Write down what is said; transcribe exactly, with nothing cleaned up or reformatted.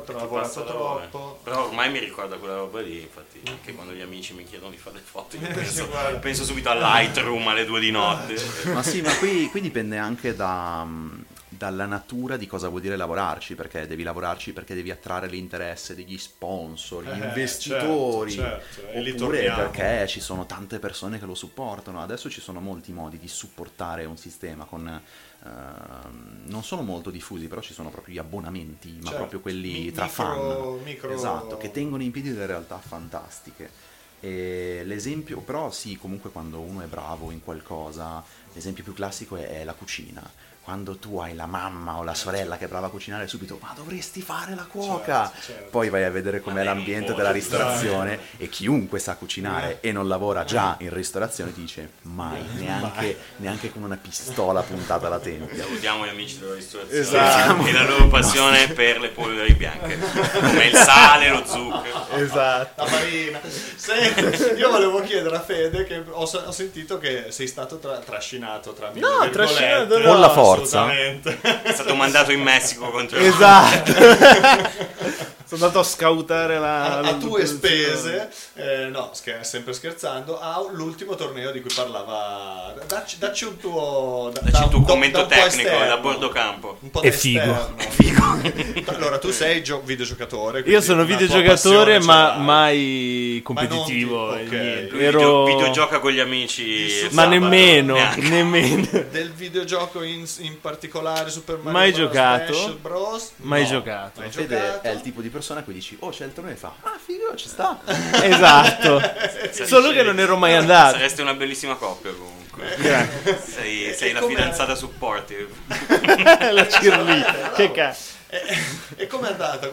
tro- Ti lavorato passa l'amore. troppo. Però ormai mi ricorda quella roba lì, infatti anche quando gli amici mi chiedono di fare le foto io penso, Guarda. penso subito a Lightroom alle due di notte. Ma sì, ma qui, qui dipende anche da, dalla natura di cosa vuol dire lavorarci, perché devi lavorarci perché devi attrarre l'interesse degli sponsor, gli Eh, investitori, certo, certo, e lì oppure torniamo. perché ci sono tante persone che lo supportano. Adesso ci sono molti modi di supportare un sistema con... ehm, non sono molto diffusi, però ci sono proprio gli abbonamenti, ma Certo, proprio quelli mi- tra micro- fan, micro- esatto, che tengono in piedi delle realtà fantastiche. E l'esempio, però sì, comunque quando uno è bravo in qualcosa, l'esempio più classico è, è la cucina. Quando tu hai la mamma o la sorella che è brava a cucinare, subito, ma dovresti fare la cuoca! Certo, certo. Poi vai a vedere com'è Ma lei non l'ambiente può, della cioè, ristorazione e chiunque sa cucinare e non lavora già in ristorazione ti dice mai, neanche, neanche con una pistola puntata alla tempia. Salutiamo gli amici della ristorazione Esatto. e la loro passione per le polveri bianche, come il sale, lo zucchero. Esatto. La farina. Senti, io volevo chiedere a Fede che ho, ho sentito che sei stato tra- trascinato tra mille No, virgolette. trascinato no. Con la forza. Assolutamente. È stato mandato in Messico contro Esatto. Sono andato a scoutare la... A, a la- tue spese, eh, no, scher- sempre scherzando, a l'ultimo torneo di cui parlava. Dacci, dacci un tuo. da- Dacci da- il tuo da- commento da un po' tecnico esterno. da bordo campo. Un po' È da figo. esterno. Allora, tu sei gio- videogiocatore. Io quindi sono una tua videogiocatore, passione ma ce l'hai. mai competitivo. Ma non ti- ok. niente. Lui Ero- video- videogioca con gli amici, Di su- Ma sabato, nemmeno, neanche. nemmeno. Del videogioco in, in particolare Super Mario Mai Bros. giocato. Smash Bros. Mai No. giocato. Mai Fede giocato. è il tipo di persona a cui dici, oh c'è il torneo e fa, ah figo, ci sta. Esatto. Solo che non ero mai andato. Saresti una bellissima coppia comunque. Grazie. Sei, sei E la com'è? fidanzata supportive. La cheerleader. Che cazzo. E, e com'è andata